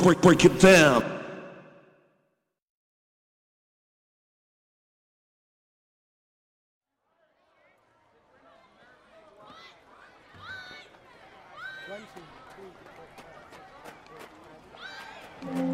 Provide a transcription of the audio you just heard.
break it down. One, two, three, 4, 5, 6, 7, 8, 9.